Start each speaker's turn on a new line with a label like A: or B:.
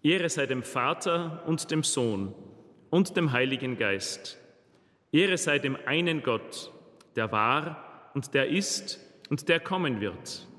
A: Ehre sei dem Vater und dem Sohn und dem Heiligen Geist. Ehre sei dem einen Gott, der war und der ist und der kommen wird,